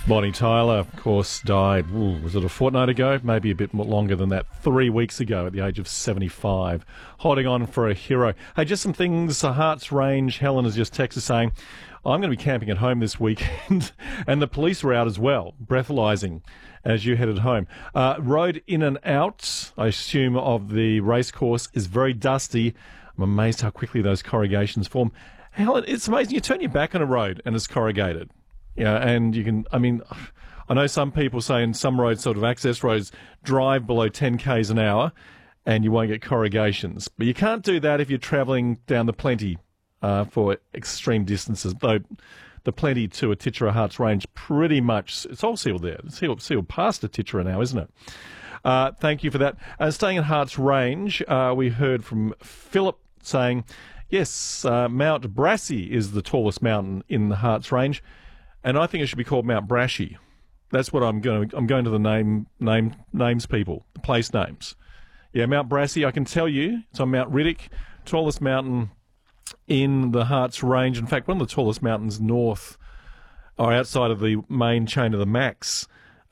Bonnie Tyler, of course, died, was it a fortnight ago? Maybe a bit more longer than that. 3 weeks ago at the age of 75. Holding on for a hero. Hey, just some things. Harts Range, Helen has just texted saying, I'm going to be camping at home this weekend and the police were out as well, breathalyzing as you headed home. Road in and out, I assume, of the racecourse is very dusty. I'm amazed how quickly those corrugations form. Helen, it's amazing. You turn your back on a road and it's corrugated. Yeah, and you can, I know some people say in some roads, sort of access roads, drive below 10 k's an hour and you won't get corrugations. But you can't do that if you're travelling down the Plenty for extreme distances, though the Plenty to Atitjara Harts Range, pretty much, it's all sealed there. It's sealed past Atitjara now, isn't it? Thank you for that. Staying at Harts Range, we heard from Philip saying, yes, Mount Brassey is the tallest mountain in the Harts Range. And I think it should be called Mount Brashy. That's what I'm going to the names people, the place names. Yeah, Mount Brassey, I can tell you, it's on Mount Riddick, tallest mountain in the Harts Range. In fact, one of the tallest mountains north or outside of the main chain of the Max.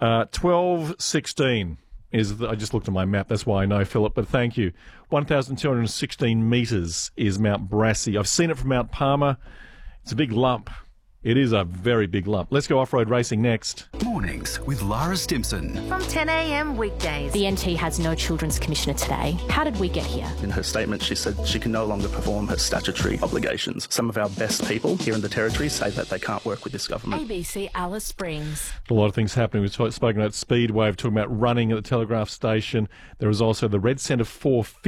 1216 is, I just looked at my map, that's why I know, Philip, but thank you. 1,216 metres is Mount Brassey. I've seen it from Mount Palmer. It's a big lump. It is a very big lump. Let's go off-road racing next. Mornings with Lara Stimson. From 10 a.m. weekdays. The NT has no Children's Commissioner today. How did we get here? In her statement, she said she can no longer perform her statutory obligations. Some of our best people here in the Territory say that they can't work with this government. ABC Alice Springs. A lot of things happening. We've spoken about Speedway, we're talking about running at the Telegraph Station. There is also the Red Centre 450.